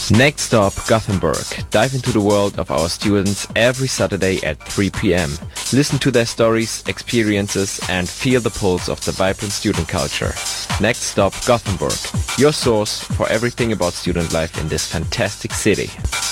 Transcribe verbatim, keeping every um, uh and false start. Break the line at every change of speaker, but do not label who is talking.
Next stop, Gothenburg. Dive into the world of our students every Saturday at three p.m. Listen to their stories, experiences, and feel the pulse of the vibrant student culture. Next stop, Gothenburg. Your source for everything about student life in this fantastic city.